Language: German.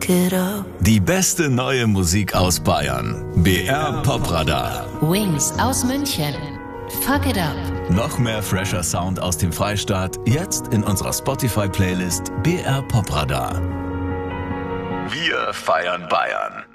It up. Die beste neue Musik aus Bayern. BR Popradar. Wings aus München. Fuck it up. Noch mehr fresher Sound aus dem Freistaat, jetzt in unserer Spotify-Playlist BR Popradar. Wir feiern Bayern.